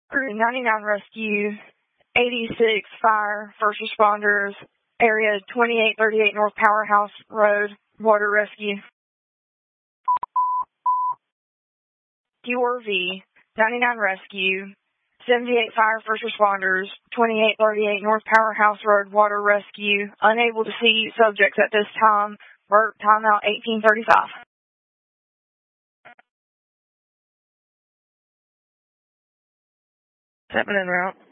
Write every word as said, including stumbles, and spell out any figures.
Crew ninety-nine Rescue, eighty-six Fire, First Responders, Area twenty-eight thirty-eight North Powerhouse Road, Water Rescue. Q R V, ninety-nine Rescue, seventy-eight Fire, First Responders, twenty-eight thirty-eight North Powerhouse Road, Water Rescue. Unable to see subjects at this time. Work timeout eighteen thirty-five. Seven en route.